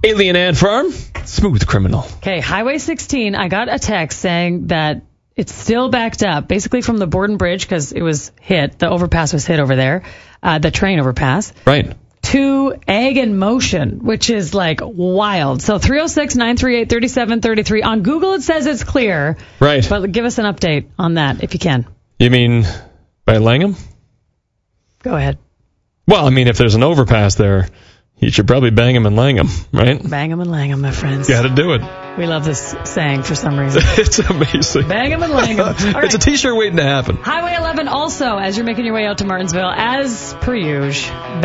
Alien Ant Farm, Smooth Criminal. Okay, Highway 16, I got a text saying that it's still backed up, basically from the Borden Bridge, because it was hit. The overpass was hit over there, the train overpass. Right. To Egg in Motion, which is like wild. So 306-938-3733. On Google, it says it's clear. Right. But give us an update on that if you can. You mean by Langham? Go ahead. Well, I mean, if there's an overpass there, you should probably bang him and Langham, right? Bang 'em and Langham, my friends. Got to do it. We love this saying for some reason. It's amazing. Bang 'em and Langham. All right. It's a T-shirt waiting to happen. Highway 11 also, as you're making your way out to Martinsville, as per usual.